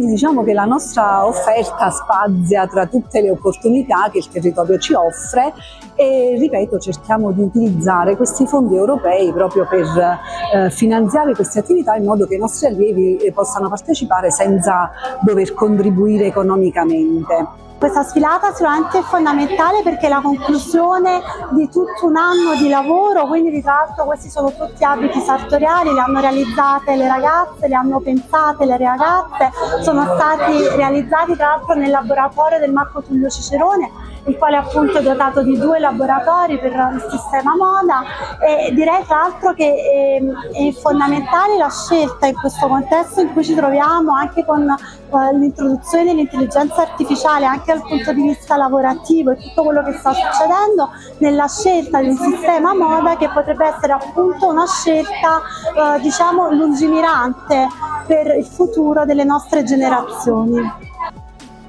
quindi diciamo che la nostra offerta spazia tra tutte le opportunità che il territorio ci offre e, ripeto, cerchiamo di utilizzare questi fondi europei proprio per finanziare queste attività in modo che i nostri allievi possano partecipare senza dover contribuire economicamente. Questa sfilata sicuramente è fondamentale perché è la conclusione di tutto un anno di lavoro, quindi tra l'altro questi sono tutti abiti sartoriali, li hanno realizzate le ragazze, li hanno pensate le ragazze, sono stati realizzati tra l'altro nel laboratorio del Marco Tullio Cicerone, il quale appunto è dotato di 2 laboratori per il sistema moda, e direi tra l'altro che è fondamentale la scelta in questo contesto in cui ci troviamo, anche con l'introduzione dell'intelligenza artificiale anche dal punto di vista lavorativo e tutto quello che sta succedendo, nella scelta di un sistema moda che potrebbe essere appunto una scelta diciamo lungimirante per il futuro delle nostre generazioni.